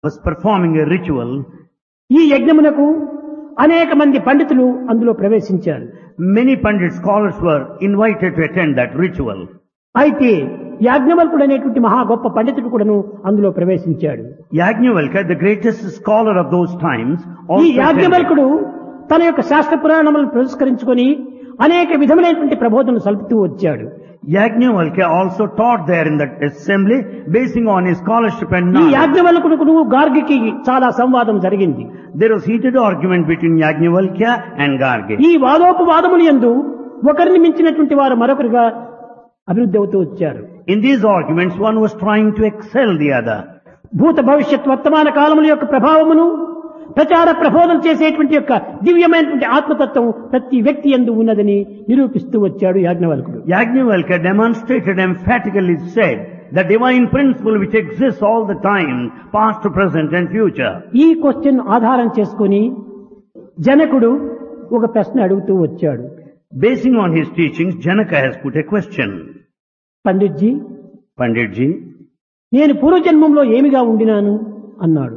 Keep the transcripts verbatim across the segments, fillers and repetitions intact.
was performing a ritual. ఈ యజ్ఞమునకు అనేక మంది పండితులు అందులో ప్రవేశించారు. Many Pandit scholars were invited to attend that ritual. అయితే యాజ్ఞవల్కుడు అనేటువంటి మహా గొప్ప పండితుడు కూడాను అందులో ప్రవేశించాడు. Yajnavalkya, the greatest scholar of those times, ఈ also attended. యాజ్ఞవల్కుడు తన యొక్క శాస్త్ర పురాణములను పురస్కరించుకొని అనేక విధములైనటువంటి ప్రబోధనలు సల్పుతూ వచ్చాడు. Yajnavalkya also taught there in that assembly, basing on his scholarship and ఈ knowledge. యాజ్ఞవల్కుడు గార్గికి చాలా సంవాదం జరిగింది. There was heated argument between Yajnavalkya and Garge. ఈ వాదోపవాదములు యందు ఒకరిని మించినటువంటి వారు మరొకరిగా అభివృద్ధి అవుతూ వచ్చారు. In these arguments, one was trying to excel the other. భూత భవిష్యత్ వర్తమాన కాలముల యొక్క ప్రభావమును ప్రచార ప్రబోధన చేసేటువంటి యొక్క దివ్యమైనటువంటి ఆత్మతత్వం ప్రతి వ్యక్తి యందు ఉన్నదని నిరూపిస్తూ వచ్చాడు యాజ్ఞవల్కుడు. Yajnavalkya demonstrated emphatically said the divine principle which exists all the time, past, present and future. ఈ క్వశ్చన్ ఆధారం చేసుకొని జనకుడు ఒక ప్రశ్న అడుగుతూ వచ్చాడు. Basing on his teachings, Janaka has put a question. Panditji, Panditji, నేను పూర్వజన్మంలో ఏమిగా ఉండినాను అన్నాడు.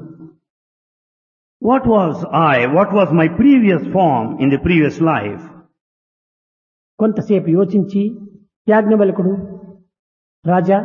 what was I, what was my previous form in the previous life? కొంతసేపు యోచించి యాజ్ఞవల్కుడు, రాజా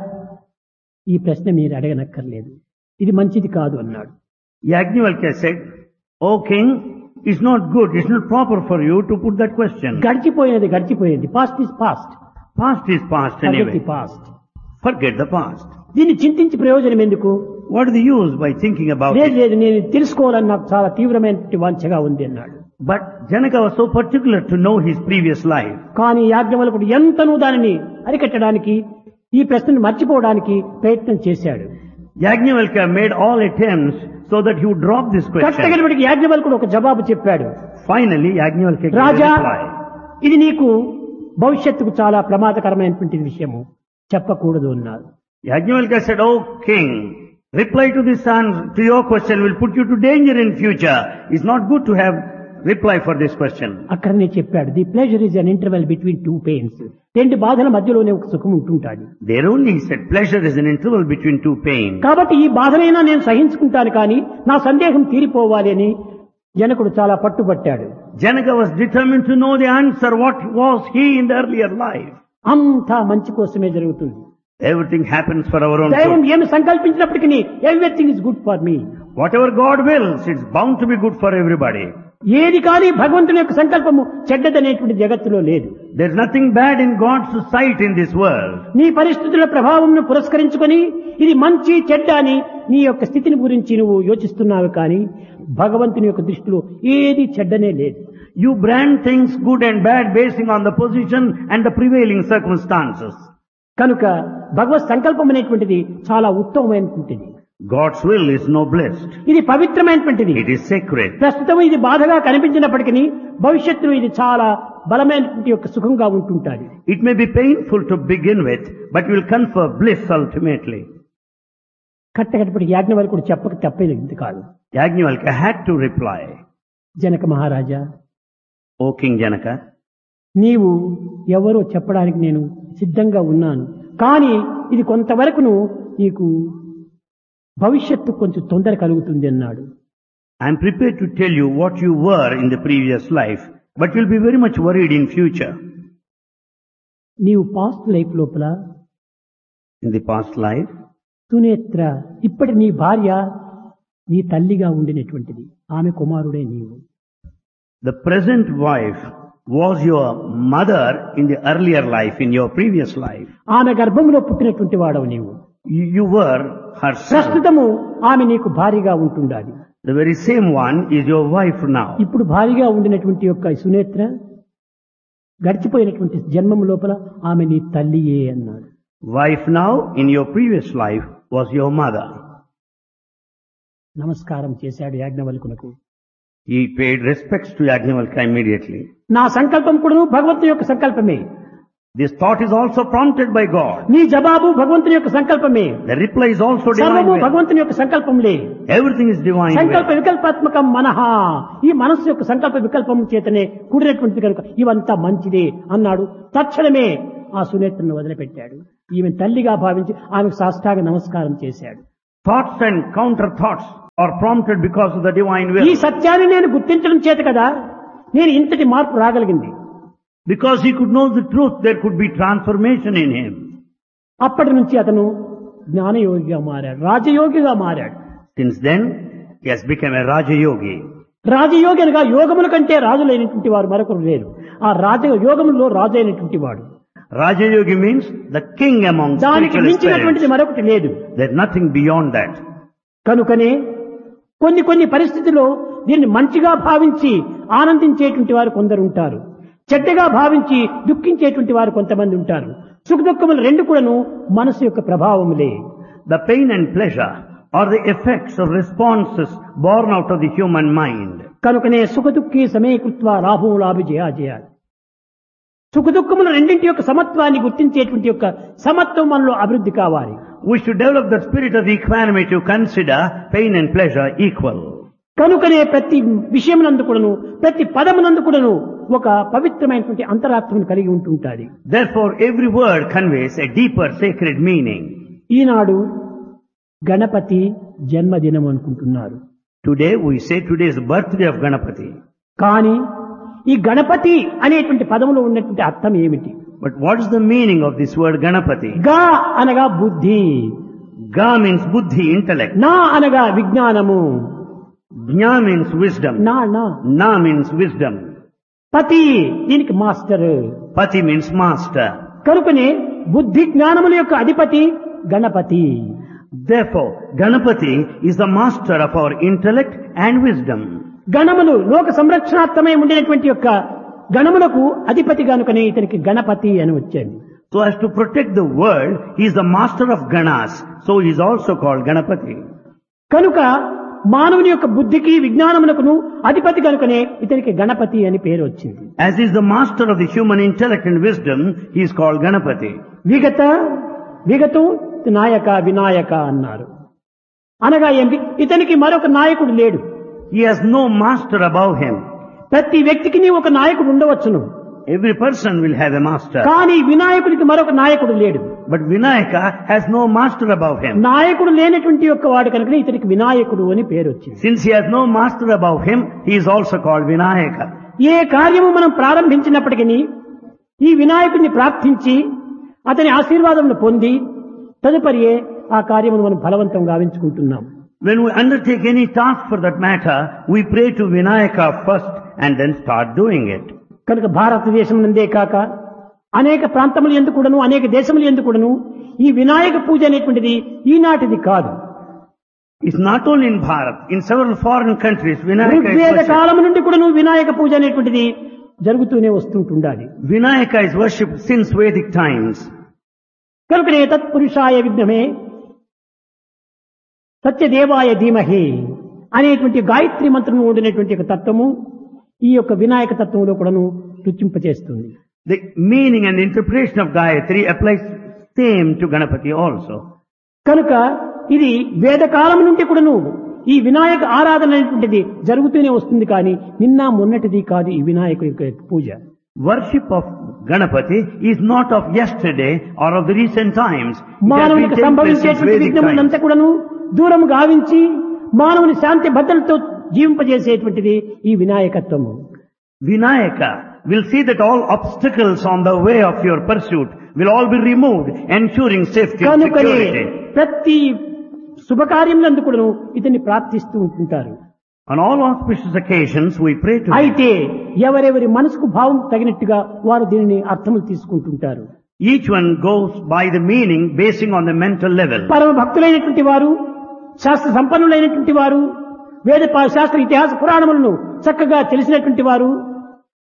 ఈ ప్రశ్న మీరు అడగనక్కర్లేదు, ఇది మంచిది కాదు అన్నాడు. Yajnavalkya said, O king, it's not good, it's not proper for you to put that question. గడిచిపోయినది గడిచిపోయింది, past is past, Past is past anyway. Past. Forget the past. దీన్ని చింతించి ప్రయోజనం ఎందుకు? What is the use by thinking about లేదు it? లేదు, నేను తెలుసుకోవాలని నాకు చాలా తీవ్రమైన వాంఛగా ఉంది అన్నాడు. But Janaka was so particular to know his previous life. కానీ యాజ్ఞవల్కుడు ఎంతనూ దానిని అరికట్టడానికి, ఈ ప్రశ్నను మర్చిపోవడానికి ప్రయత్నం చేశాడు. Yajnavalkya made all attempts so that he would drop this question. కట్టగలిపటికి యాజ్ఞవల్కుడు ఒక జవాబు చెప్పాడు. Finally, Yajnavalkya gave a Raja, reply. ఇది నీకు భవిష్యత్తుకు చాలా ప్రమాదకరమైనటువంటి విషయము, చెప్పకూడదు అన్నారు. Yajnavalkya said, O king, reply to this answer, to your question will put you to danger in future. It's not good to have reply for this question. అక్కడనే చెప్పాడు, the pleasure is an interval between two pains. రెండు బాధల మధ్యలోనే ఒక సుఖం ఉంటుంటాడు. There only he said pleasure is an interval between two pains. కాబట్టి ఈ బాధనైనా నేను సహించుకుంటాను, కానీ నా సందేహం తీరిపోవాలి అని జనకుడు చాలా పట్టుబట్టాడు. Janaka was determined to know the answer, what was he in the earlier life. అంతా మంచి కోసమే జరుగుతుంది. Everything happens for our own దైవం good. ఏమి సంకల్పించినప్పటికీ everything is good for me. Whatever God wills, it's bound to be good for everybody. ఏది కానీ భగవంతుని యొక్క సంకల్పము చెడ్డదనేటువంటి జగత్తులో లేదు. There's nothing bad in God's sight in this world. నీ పరిస్థితుల ప్రభావంను పురస్కరించుకొని ఇది మంచి చెడ్డ అని నీ యొక్క స్థితిని గురించి నువ్వు యోచిస్తున్నావు, కానీ భగవంతుని యొక్క దృష్టిలో ఏది చెడ్డనే లేదు. You brand things good and bad basing on the position and the prevailing circumstances. కనుక భగవత్ సంకల్పం అనేటువంటిది చాలా ఉత్తమమైనటువంటిది. God's will is noblest. ఇది పవిత్రమైనటువంటిది. It is sacred. ప్రస్తుతం ఇది బాధగా కనిపించినప్పటికీ భవిష్యత్తులో ఇది చాలా బలమైనటువంటి యొక్క సుఖంగా ఉంటుంటాది. It may be painful to begin with, but will confer bliss ultimately. కట్టకట్టపటికి యాజ్ఞవల్కుడు చెప్పక తప్పేది కాదు. Yajnavalkya had to reply, Janaka Maharaja, O King Janaka, నీవు ఎవరో చెప్పడానికి నేను సిద్ధంగా ఉన్నాను, కానీ ఇది కొంతవరకును నీకు భవిష్యత్తు కొంచెం తొందర కలుగుతుంది అన్నాడు. I am prepared to tell you what you were in the previous life, but you'll be very much worried in future. నీవు పాస్ట్ లైఫ్ లోపల In the past life, Sunetra ఇప్పటి నీ భార్య నీ తల్లిగా ఉండినటువంటిది, ఆమె కుమారుడే నీవు. the present wife was your mother in the earlier life, in your previous life. ఆమె గర్భంలో పుట్టినటువంటి వాడవు నీవు. You, you were her son. ప్రస్తుతము ఆమె నీకు భార్యగా ఉంటుండాలి. The very same one is your wife now. ఇప్పుడు భార్యగా ఉండినటువంటి యొక్క సునేత్ర గడిచిపోయినటువంటి జన్మము లోపల ఆమె నీ తల్లియే అన్నాడు. Wife now in your previous life was your mother. నమస్కారం చేశాడు యాజ్ఞవల్కునకు. He paid respects to Yajnavalkya immediately. నా సంకల్పం కూడా భగవంతుని యొక్క సంకల్పమే. This thought is also prompted by God. నీ జవాబు భగవంతుని యొక్క సంకల్పమే. The reply is also divine సర్వము will. భగవంతుని యొక్క సంకల్పంలే. Everything is divine సంకల్ప will. వికల్పాత్మకం మనహ, ఈ మనస్సు యొక్క సంకల్ప వికల్పం చేతనే కూడినటువంటిది కనుక ఇవంతా మంచిదే అన్నాడు. తక్షణమే ఆ సునేత్రను వదిలిపెట్టాడు. ఈమె తల్లిగా భావించి ఆమెకు సాష్టాంగ నమస్కారం చేశాడు. Thoughts and counter thoughts or prompted because of the divine ఈ will. సత్యాన్ని నేను గుర్తించడం చేత కదా నేను ఇంతటి మార్పు రాగలిగింది. Because he could know the truth, there could be transformation in him. అప్పటి నుంచి అతను జ్ఞానయోగిగా మారాడు, రాజయోగిగా మారాడు. Since then, he has become a Raja Yogi. రాజయోగి అనగా యోగముల కంటే రాజులైనటువంటి వారు మరొకరు లేరు. ఆ రాజ యోగములో రాజు అయినటువంటి వాడు. Raja Yogi means the king among దానికి spiritual మించినటువంటిది aspirants. మరొకటి లేదు. There's nothing beyond that. కనుకనే కొన్ని కొన్ని పరిస్థితుల్లో దీన్ని మంచిగా భావించి ఆనందించేటువంటి వారు కొందరు ఉంటారు, చెడ్డగా భావించి దుఃఖించేటువంటి వారు కొంతమంది ఉంటారు. సుఖ దుఃఖములు రెండు కూడాను మనసు యొక్క ప్రభావములే. The pain and pleasure are the effects or responses born out of the human mind. కనుకనే సుఖ దుఃఖీ సమీకృత్వ లాభం లాభి జయాజయ. సుఖ దుఃఖముల రెండింటి యొక్క సమత్వాన్ని గుర్తించేటువంటి యొక్క సమత్వం మనలో అభివృద్ధి కావాలి. We should develop the spirit of equanimity to consider pain and pleasure equal. కనుకనే ప్రతి విషయమునందు కూడాను ప్రతి పదమునందు కూడాను ఒక పవిత్రమైనటువంటి అంతరాత్మను కలిగి ఉంటుంటాది. Therefore, every word conveys a deeper sacred meaning. ఈనాడు గణపతి జన్మదినం అనుకుంటున్నారు. Today, we say today is the birthday of Ganapati. కానీ ఈ గణపతి అనేటువంటి పదములో ఉన్నటువంటి అర్థం ఏమిటి? But what is the meaning of this word Ganapati? గా అనగా బుద్ధి, Ga means buddhi, intellect. నా అనగా విజ్ఞానము, Jna means wisdom. నా నా Na means wisdom. పతి దీనికి మాస్టర్. Pati means master. కనుకనే బుద్ధి జ్ఞానముల యొక్క అధిపతి Ganapati. Therefore, Ganapati is the master of our intellect and wisdom. గణములు లోక సంరక్షణార్థమై ఉండినటువంటి యొక్క గణములకు అధిపతి కనుకనే ఇతనికి గణపతి అని వచ్చాడు. So as to protect the world, he is the master of Ganas. So he is also called Ganapati. కనుక మానవుని యొక్క బుద్ధికి విజ్ఞానమునకును అధిపతి కనుకనే ఇతనికి గణపతి అని పేరు వచ్చింది. As he is the master of the human intellect and wisdom, he is called Ganapati. విగత విగతం నాయక వినాయక అన్నారు. అనగా ఏంటి? ఇతనికి మరొక నాయకుడు లేడు. He has no master above him. ప్రతి వ్యక్తికి ఒక నాయకుడు ఉండవచ్చును, Every person will have a master. కానీ వినాయకుడికి మరొక నాయకుడు లేడు. But Vinayaka has no master above him. నాయకుడు లేనటువంటి యొక్క వాడు కనుక ఇతనికి వినాయకుడు అని పేరు వచ్చింది. Since he has no master above him, he is also called Vinayaka. ఏ కార్యము మనం ప్రారంభించినప్పటికీ ఈ వినాయకుడిని ప్రార్థించి అతని ఆశీర్వాదమును పొంది తదుపరియే ఆ కార్యమును మనం ఫలవంతం గావించుకుంటున్నాం. When we undertake any task for that matter, we pray to Vinayaka first and then start doing it. కనుక భారతదేశం నందే కాక అనేక ప్రాంతములు ఎందుకు కూడాను అనేక దేశములు ఎందుకు కూడాను ఈ వినాయక పూజ అనేటువంటిది ఈనాటిది కాదు. It's not only in Bharat, in several foreign countries, Vinayaka is Rigveda worshipped. కాలము నుండి కూడాను వినాయక పూజ అనేటువంటిది జరుగుతూనే వస్తుంటుండాలి. Vinayaka is worshipped since Vedic times. కనుకనే తత్పురుషాయ విద్మహే సత్యదేవాయ ధీమహి అనేటువంటి గాయత్రి మంత్రము ఉండినటువంటి ఒక తత్వము ఈ యొక్క వినాయక తత్వంలో కూడాను రుచింపచేస్తుంది. The meaning and interpretation of Gayatri applies same to Ganapati also. కనుక ఇది వేదకాలం నుండి కూడాను ఈ వినాయక ఆరాధన అనేటువంటిది జరుగుతూనే వస్తుంది, కానీ నిన్న మొన్నటిది కాదు ఈ వినాయకుడి యొక్క పూజ. Worship of Ganapati is not of yesterday or of the recent times. It has been మానవునికి taking place since సంభవించేటువంటి Vedic విఘ్నములంతా times. కూడాను దూరం గావించి మానవుని శాంతి భద్రతతో జీవింపజేసేటువంటిది ఈ వినాయకత్వము. Vinayaka will see that all obstacles on the way of your pursuit will all be removed, ensuring safety and కనుకనే security. ప్రతి శుభకార్యములందు కూడాను ఇతన్ని ప్రార్థిస్తూ ఉంటుంటారు. On all auspicious occasions, we pray to him. అయితే ఎవరెవరి మనసుకు భావం తగినట్టుగా వారు దీనిని అర్థములు తీసుకుంటుంటారు. Each one goes by the meaning basing on the mental level. పరమ భక్తులైనటువంటి వారు, శాస్త్ర సంపన్నులైనటువంటి వారు, వేద శాస్త్ర ఇతిహాస పురాణములను చక్కగా తెలిసినటువంటి వారు